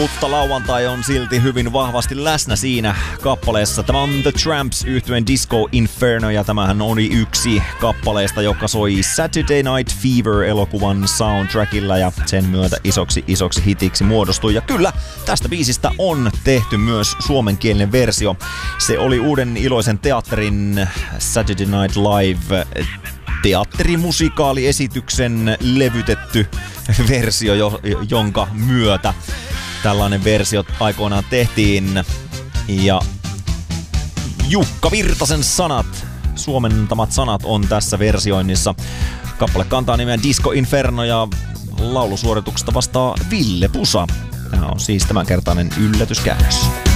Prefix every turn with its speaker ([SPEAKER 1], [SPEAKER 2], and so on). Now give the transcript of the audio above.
[SPEAKER 1] mutta lauantai on silti hyvin vahvasti läsnä siinä kappaleessa. Tämä on The Tramps yhtyeen Disco Inferno ja tämähän oli yksi kappaleista, joka soi Saturday Night Fever-elokuvan soundtrackilla ja sen myötä isoksi hitiksi muodostui. Ja kyllä, tästä biisistä on tehty myös suomenkielinen versio. Se oli Uuden iloisen teatterin Saturday Night Live teatterimusikaaliesityksen levytetty versio, jonka myötä tällainen versio aikoinaan tehtiin. Ja Jukka Virtasen sanat, suomentamat sanat on tässä versioinnissa. Kappale kantaa nimeä Disco Inferno ja laulusuorituksesta vastaa Ville Pusa. Tämä on siis tämänkertainen yllätyskäännös.